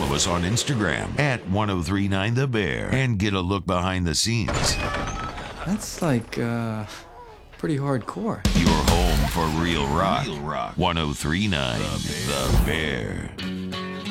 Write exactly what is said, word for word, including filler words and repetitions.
follow us on Instagram at ten thirty-nine The Bear and get a look behind the scenes. That's like, uh, pretty hardcore. Your home for real rock. Real rock. ten thirty-nine The Bear.